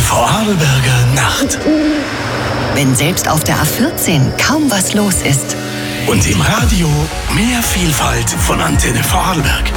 Vorarlberger Nacht. Wenn selbst auf der A14 kaum was los ist. Und im Radio mehr Vielfalt von Antenne Vorarlberg.